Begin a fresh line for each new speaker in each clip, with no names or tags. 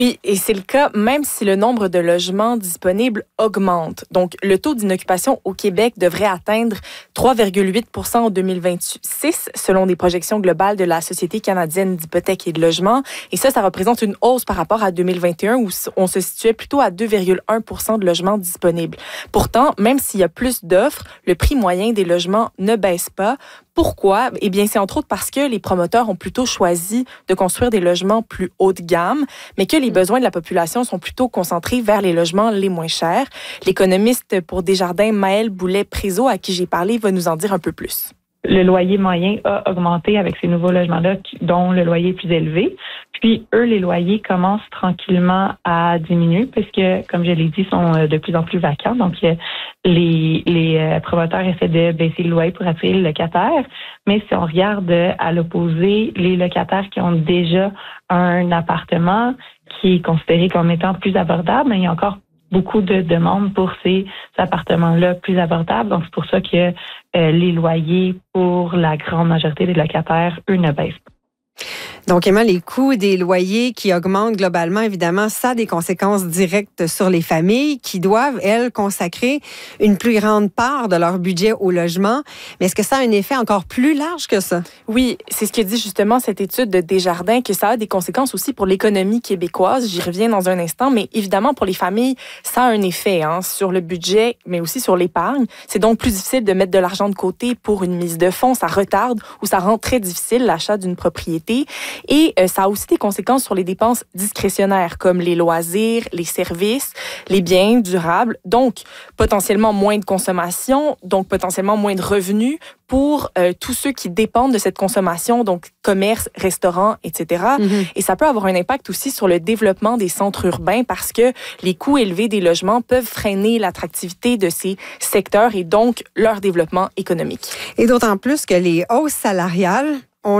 Oui, et c'est le cas même si le nombre de logements disponibles augmente. Donc, le taux d'inoccupation au Québec devrait atteindre 3,8 % en 2026, selon des projections globales de la Société canadienne d'hypothèques et de logement. Et ça représente une hausse par rapport à 2021, où on se situait plutôt à 2,1 % de logements disponibles. Pourtant, même s'il y a plus d'offres, le prix moyen des logements ne baisse pas. Pourquoi? Eh bien, c'est entre autres parce que les promoteurs ont plutôt choisi de construire des logements plus haut de gamme, mais que les besoins de la population sont plutôt concentrés vers les logements les moins chers. L'économiste pour Desjardins, Maëlle Boulet-Prézot, à qui j'ai parlé, va nous en dire un peu plus.
Le loyer moyen a augmenté avec ces nouveaux logements-là, dont le loyer est plus élevé. Puis, eux, les loyers commencent tranquillement à diminuer parce que, comme je l'ai dit, sont de plus en plus vacants. Donc, les promoteurs essaient de baisser le loyer pour attirer les locataires. Mais si on regarde à l'opposé, les locataires qui ont déjà un appartement qui est considéré comme étant plus abordable, mais il y a encore beaucoup de demandes pour ces appartements-là plus abordables. Donc, c'est pour ça que les loyers pour la grande majorité des locataires, eux, ne baissent pas.
Donc, Emma, les coûts des loyers qui augmentent globalement, évidemment, ça a des conséquences directes sur les familles qui doivent, elles, consacrer une plus grande part de leur budget au logement. Mais est-ce que ça a un effet encore plus large que ça?
Oui, c'est ce que dit justement cette étude de Desjardins, que ça a des conséquences aussi pour l'économie québécoise. J'y reviens dans un instant, mais évidemment, pour les familles, ça a un effet sur le budget, mais aussi sur l'épargne. C'est donc plus difficile de mettre de l'argent de côté pour une mise de fonds. Ça retarde ou ça rend très difficile l'achat d'une propriété. Et ça a aussi des conséquences sur les dépenses discrétionnaires, comme les loisirs, les services, les biens durables. Donc, potentiellement moins de consommation, donc potentiellement moins de revenus pour tous ceux qui dépendent de cette consommation, donc commerce, restaurants, etc. Et ça peut avoir un impact aussi sur le développement des centres urbains parce que les coûts élevés des logements peuvent freiner l'attractivité de ces secteurs et donc leur développement économique.
Et d'autant plus que les hausses salariales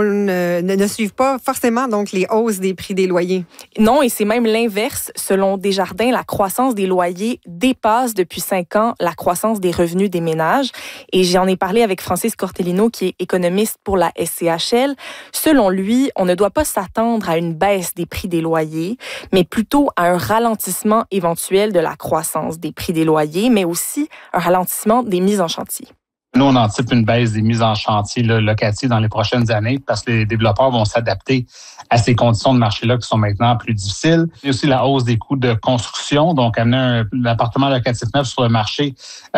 ne suivent pas forcément donc les hausses des prix des loyers.
Non, et c'est même l'inverse. Selon Desjardins, la croissance des loyers dépasse depuis 5 ans la croissance des revenus des ménages. Et j'en ai parlé avec Francis Cortellino, qui est économiste pour la SCHL. Selon lui, on ne doit pas s'attendre à une baisse des prix des loyers, mais plutôt à un ralentissement éventuel de la croissance des prix des loyers, mais aussi un ralentissement des mises en chantier.
Nous, on anticipe une baisse des mises en chantier locatives dans les prochaines années parce que les développeurs vont s'adapter à ces conditions de marché-là qui sont maintenant plus difficiles. Il y a aussi la hausse des coûts de construction. Donc, amener un appartement locatif neuf sur le marché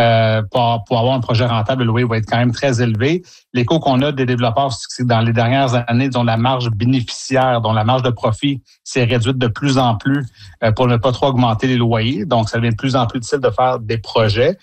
pour avoir un projet rentable, le loyer va être quand même très élevé. L'écho qu'on a des développeurs, c'est que dans les dernières années, dont la marge bénéficiaire, dont la marge de profit s'est réduite de plus en plus pour ne pas trop augmenter les loyers. Donc, ça devient de plus en plus difficile de faire des projets.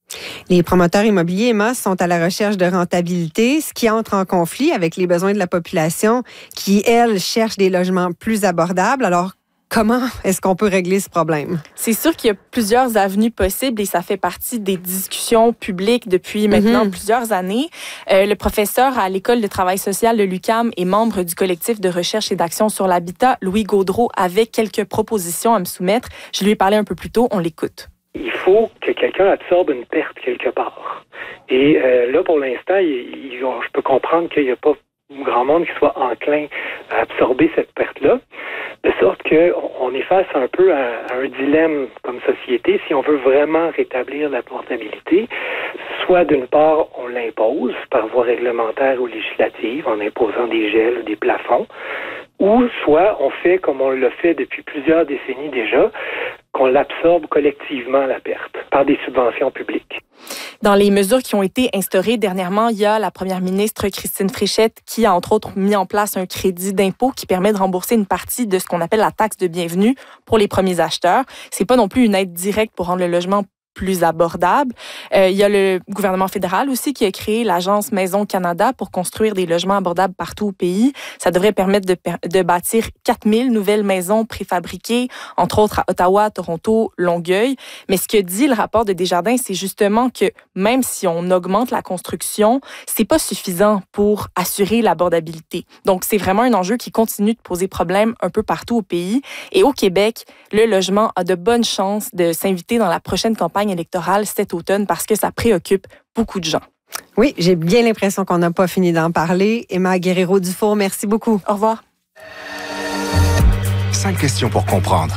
Les promoteurs immobiliers, Emma, sont à la recherche de rentabilité, ce qui entre en conflit avec les besoins de la population qui, elle, cherche des logements plus abordables. Alors, comment est-ce qu'on peut régler ce problème?
C'est sûr qu'il y a plusieurs avenues possibles et ça fait partie des discussions publiques depuis maintenant plusieurs années. Le professeur à l'École de travail social de l'UQAM et membre du collectif de recherche et d'action sur l'habitat, Louis Gaudreault, avait quelques propositions à me soumettre. Je lui ai parlé un peu plus tôt, on l'écoute.
Il faut que quelqu'un absorbe une perte quelque part. Et là, pour l'instant, je peux comprendre qu'il n'y a pas grand monde qui soit enclin à absorber cette perte-là, de sorte qu'on est face un peu à un dilemme comme société. Si on veut vraiment rétablir la portabilité, soit d'une part, on l'impose par voie réglementaire ou législative, en imposant des gels ou des plafonds, ou soit on fait comme on l'a fait depuis plusieurs décennies déjà, qu'on l'absorbe collectivement, la perte, par des subventions publiques.
Dans les mesures qui ont été instaurées dernièrement, il y a la première ministre Christine Fréchette qui a entre autres mis en place un crédit d'impôt qui permet de rembourser une partie de ce qu'on appelle la taxe de bienvenue pour les premiers acheteurs. C'est pas non plus une aide directe pour rendre le logement plus abordable. Il y a le gouvernement fédéral aussi qui a créé l'agence Maison Canada pour construire des logements abordables partout au pays. Ça devrait permettre de bâtir 4000 nouvelles maisons préfabriquées, entre autres à Ottawa, Toronto, Longueuil. Mais ce que dit le rapport de Desjardins, c'est justement que même si on augmente la construction, c'est pas suffisant pour assurer l'abordabilité. Donc, c'est vraiment un enjeu qui continue de poser problème un peu partout au pays. Et au Québec, le logement a de bonnes chances de s'inviter dans la prochaine campagne électorale cet automne parce que ça préoccupe beaucoup de gens.
Oui, j'ai bien l'impression qu'on n'a pas fini d'en parler. Emma Guerrero-Dufour, merci beaucoup.
Au revoir.
5 questions pour comprendre.